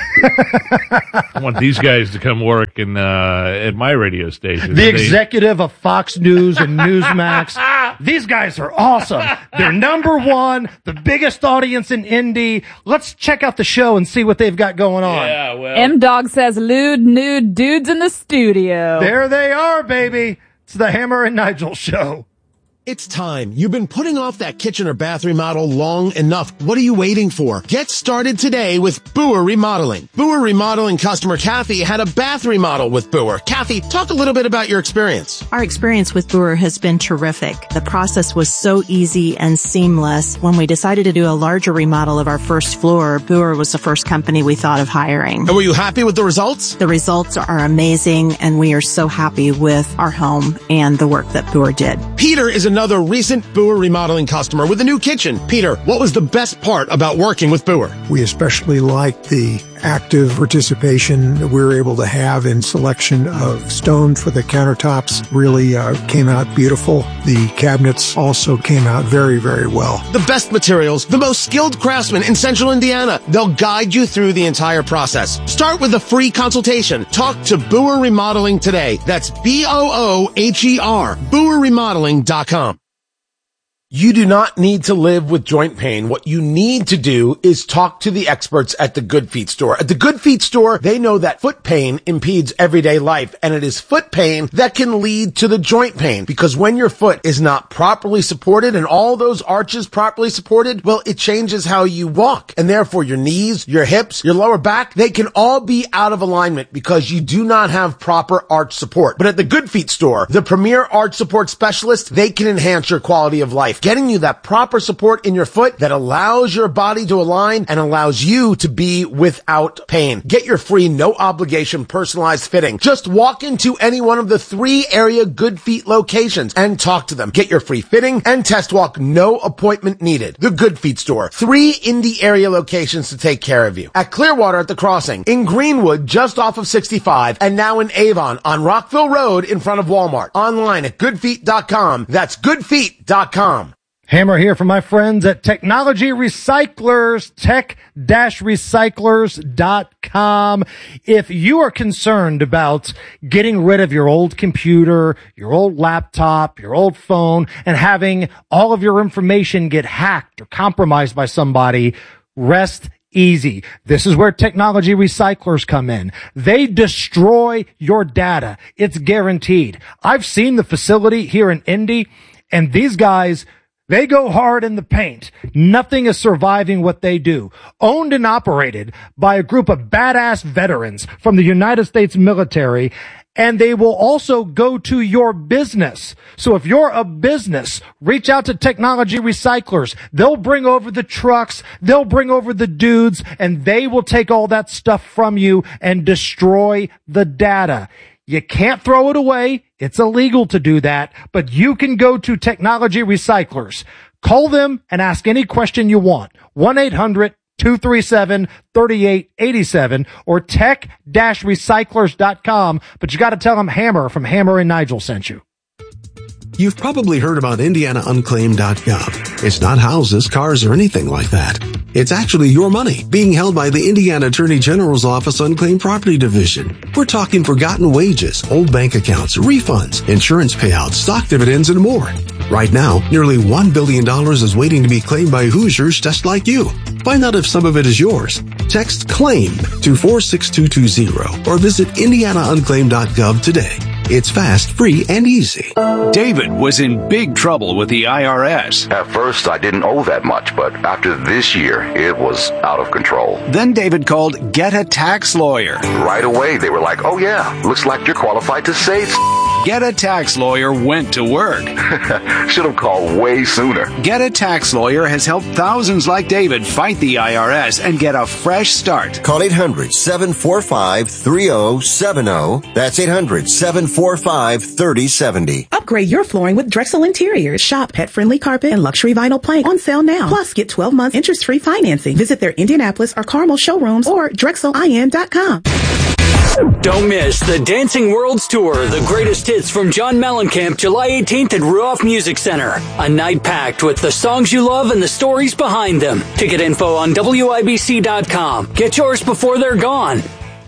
I want these guys to come work in, uh, at my radio station. The executive of Fox News and Newsmax. These guys are awesome. They're number one, the biggest audience in Indy. Let's check out the show and see what they've got going on. Yeah, well. M-Dog says, lewd, nude dudes in the studio. There they are, baby. It's the Hammer and Nigel show. It's time. You've been putting off that kitchen or bath remodel long enough. What are you waiting for? Get started today with Boer Remodeling. Boer Remodeling customer Kathy had a bath remodel with Boer. Kathy, talk a little bit about your experience. Our experience with Boer has been terrific. The process was so easy and seamless. When we decided to do a larger remodel of our first floor, Boer was the first company we thought of hiring. And were you happy with the results? The results are amazing, and we are so happy with our home and the work that Boer did. Peter is a Another recent Boer Remodeling customer with a new kitchen. Peter, what was the best part about working with Boer? We especially liked the active participation that we were able to have in selection of stone for the countertops. Really uh, came out beautiful. The cabinets also came out very, very well. The best materials, the most skilled craftsmen in Central Indiana. They'll guide you through the entire process. Start with a free consultation. Talk to Boer Remodeling today. That's B O O H E R, boer remodeling dot com. You do not need to live with joint pain. What you need to do is talk to the experts at the Good Feet store. At the Good Feet store, they know that foot pain impedes everyday life, and it is foot pain that can lead to the joint pain. Because when your foot is not properly supported and all those arches properly supported, well, it changes how you walk. And therefore, your knees, your hips, your lower back, they can all be out of alignment because you do not have proper arch support. But at the Good Feet store, the premier arch support specialists, they can enhance your quality of life, getting you that proper support in your foot that allows your body to align and allows you to be without pain. Get your free, no obligation, personalized fitting. Just walk into any one of the three area Good Feet locations and talk to them. Get your free fitting and test walk, no appointment needed. The Good Feet store. Three Indy area locations to take care of you. At Clearwater at the Crossing, in Greenwood just off of sixty-five, and now in Avon on Rockville Road in front of Walmart. Online at good feet dot com. That's good feet dot com. Hammer here from my friends at Technology Recyclers, tech dash recyclers dot com. If you are concerned about getting rid of your old computer, your old laptop, your old phone, and having all of your information get hacked or compromised by somebody, rest easy. This is where Technology Recyclers come in. They destroy your data. It's guaranteed. I've seen the facility here in Indy, and these guys, they go hard in the paint. Nothing is surviving what they do. Owned and operated by a group of badass veterans from the United States military, and they will also go to your business. So if you're a business, reach out to Technology Recyclers. They'll bring over the trucks, they'll bring over the dudes, and they will take all that stuff from you and destroy the data. You can't throw it away. It's illegal to do that, but you can go to Technology Recyclers. Call them and ask any question you want. one eight hundred two three seven three eight eight seven or tech dash recyclers dot com, but you got to tell them Hammer from Hammer and Nigel sent you. You've probably heard about Indiana Unclaimed dot gov. It's not houses, cars, or anything like that. It's actually your money being held by the Indiana Attorney General's Office Unclaimed Property Division. We're talking forgotten wages, old bank accounts, refunds, insurance payouts, stock dividends, and more. Right now, nearly one billion dollars is waiting to be claimed by Hoosiers just like you. Find out if some of it is yours. Text CLAIM to four six two two zero or visit Indiana Unclaimed dot gov today. It's fast, free, and easy. David was in big trouble with the I R S. At first, I didn't owe that much, but after this year, it was out of control. Then David called Get a Tax Lawyer. Right away, they were like, oh yeah, looks like you're qualified to save. Get a Tax Lawyer went to work. Should have called way sooner. Get a Tax Lawyer has helped thousands like David fight the I R S and get a fresh start. Call eight hundred, seven four five, three oh seven oh. That's eight hundred, seven four five, three oh seven oh. Upgrade your flooring with Drexel Interiors. Shop pet-friendly carpet and luxury vinyl plank on sale now. Plus, get twelve months interest-free financing. Visit their Indianapolis or Carmel showrooms or drexel I N dot com. Don't miss the Dancing Worlds Tour, the greatest hits from John Mellencamp, July eighteenth at Ruoff Music Center. A night packed with the songs you love and the stories behind them. Ticket info on W I B C dot com. Get yours before they're gone.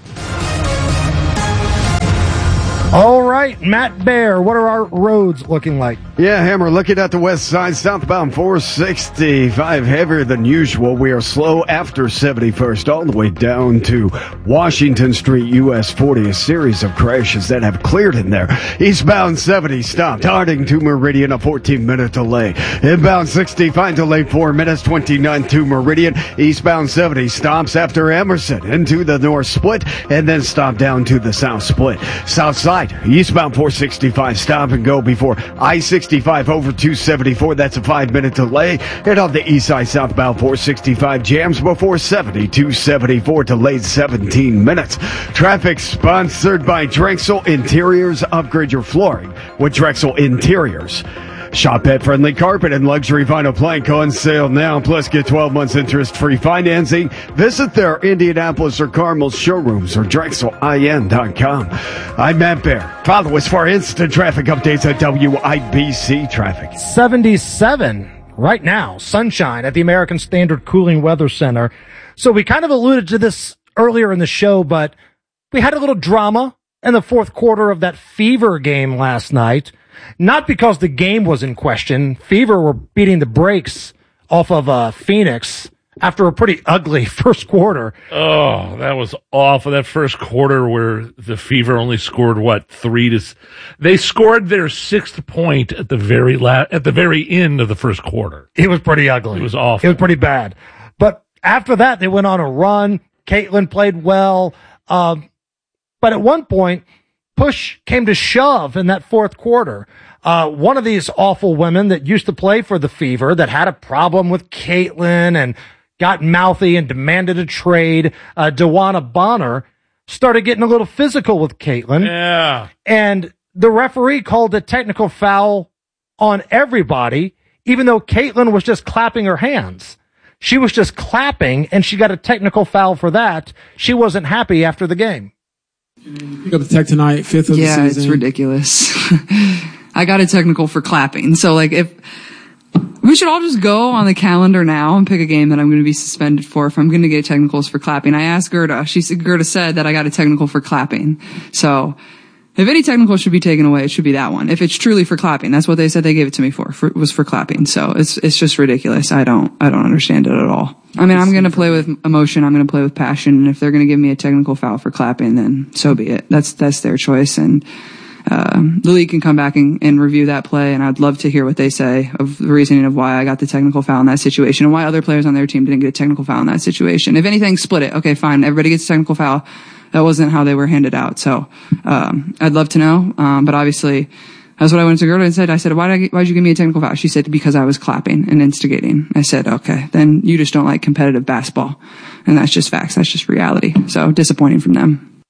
All right, Matt Bear, what are our roads looking like? Yeah, Hammer, looking at the west side, southbound four sixty-five, heavier than usual. We are slow after seventy-first, all the way down to Washington Street, U S forty. A series of crashes that have cleared in there. Eastbound seventy stopped, Harding to Meridian, a fourteen-minute delay. Inbound sixty-five, delayed four minutes, twenty-nine to Meridian. Eastbound seventy stops after Emerson into the north split, and then stop down to the south split. South side, eastbound four sixty-five, stop and go before I sixty-five over two seventy-four. That's a five-minute delay. And on the east side, southbound four sixty-five, jams before seventy, two seventy-four, delayed seventeen minutes. Traffic sponsored by Drexel Interiors. Upgrade your flooring with Drexel Interiors. Shop pet-friendly carpet and luxury vinyl plank on sale now. Plus, get twelve months interest-free financing. Visit their Indianapolis or Carmel showrooms or drexel I N dot com. I'm Matt Bear. Follow us for instant traffic updates at W I B C Traffic. seventy-seven right now. Sunshine at the American Standard Cooling Weather Center. So we kind of alluded to this earlier in the show, but we had a little drama in the fourth quarter of that Fever game last night. Not because the game was in question. Fever were beating the brakes off of uh, Phoenix after a pretty ugly first quarter. Oh, that was awful. That first quarter where the Fever only scored, what, three to... They scored their sixth point at the very la- at the very end of the first quarter. It was pretty ugly. It was awful. It was pretty bad. But after that, they went on a run. Caitlin played well. Um, but at one point, push came to shove in that fourth quarter. Uh, one of these awful women that used to play for the Fever that had a problem with Caitlin and got mouthy and demanded a trade, uh, Dewana Bonner, started getting a little physical with Caitlin. Yeah. And the referee called a technical foul on everybody, even though Caitlin was just clapping her hands. She was just clapping, and she got a technical foul for that. She wasn't happy after the game. Pick up the tech tonight, fifth of yeah, the season. Yeah, it's ridiculous. I got a technical for clapping. So, like, if we should all just go on the calendar now and pick a game that I'm going to be suspended for if I'm going to get technicals for clapping. I asked Gerda. She said, Gerda said that I got a technical for clapping. So, if any technical should be taken away, it should be that one. If it's truly for clapping, that's what they said they gave it to me for, for was for clapping. So it's it's just ridiculous. I don't I don't understand it at all. I mean, I'm going to play with emotion. I'm going to play with passion. And if they're going to give me a technical foul for clapping, then so be it. That's that's their choice. And uh, the league can come back and, and review that play. And I'd love to hear what they say of the reasoning of why I got the technical foul in that situation and why other players on their team didn't get a technical foul in that situation. If anything, split it. Okay, fine. Everybody gets a technical foul. That wasn't how they were handed out. So, um, I'd love to know. Um, but obviously, that's what I went to Gerda and said. I said, why did I, why'd you give me a technical foul? She said, because I was clapping and instigating. I said, okay, then you just don't like competitive basketball. And that's just facts. That's just reality. So disappointing from them.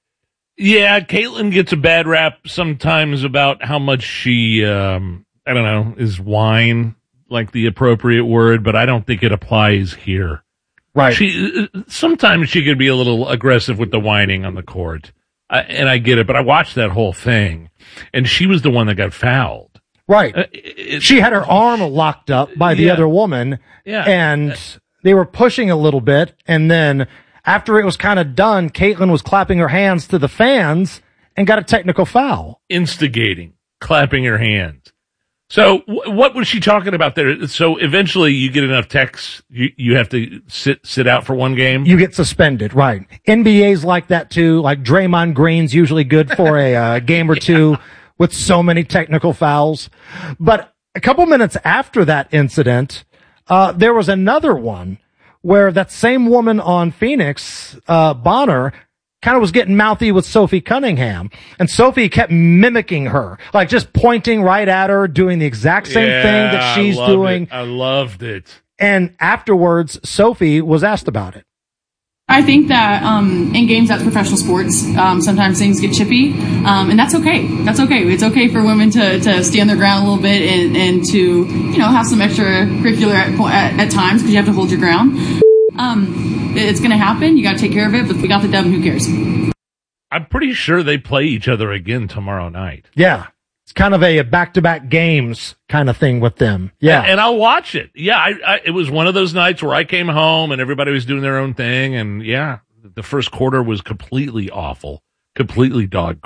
Yeah, Caitlin gets a bad rap sometimes about how much she, um, I don't know, is whine like the appropriate word, but I don't think it applies here. Right. She sometimes she could be a little aggressive with the whining on the court, I, and I get it. But I watched that whole thing, and she was the one that got fouled. Right. Uh, it, she had her arm locked up by the yeah. other woman, yeah. and they were pushing a little bit. And then after it was kind of done, Caitlin was clapping her hands to the fans and got a technical foul. Instigating, clapping her hands. So w- what was she talking about there? So eventually you get enough texts, you, you have to sit sit out for one game? You get suspended, right. N B A's like that too. Like Draymond Green's usually good for a uh, game or two yeah. with so many technical fouls. But a couple minutes after that incident, uh, there was another one where that same woman on Phoenix, uh, Bonner, kind of was getting mouthy with Sophie Cunningham. And Sophie kept mimicking her, like just pointing right at her, doing the exact same yeah, thing that she's I loved doing. It. I loved it. And afterwards, Sophie was asked about it. I think that um, in games, that's professional sports. Um, sometimes things get chippy, um, and that's okay. That's okay. It's okay for women to, to stand their ground a little bit and, and to, you know, have some extracurricular at, at, at times because you have to hold your ground. Um, it's going to happen. You got to take care of it, but we got the dub, and who cares? I'm pretty sure they play each other again tomorrow night. Yeah. It's kind of a back-to-back games kind of thing with them. Yeah. And, and I'll watch it. Yeah. I, I, it was one of those nights where I came home and everybody was doing their own thing. And yeah, the first quarter was completely awful, completely dog